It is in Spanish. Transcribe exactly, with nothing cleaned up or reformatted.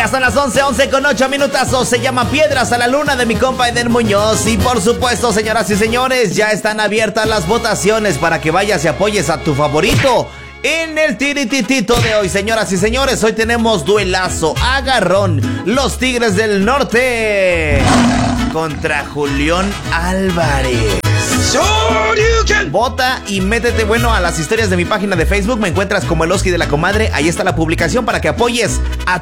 Hasta las once, once con ocho minutazos. Se llama Piedras a la Luna de mi compa Eder Muñoz. Y por supuesto, señoras y señores, ya están abiertas las votaciones para que vayas y apoyes a tu favorito en el tirititito de hoy. Señoras y señores, hoy tenemos duelazo, agarrón. Los Tigres del Norte contra Julián Álvarez. Vota y métete, bueno, a las historias de mi página de Facebook. Me encuentras como el Oski de la Comadre. Ahí está la publicación para que apoyes a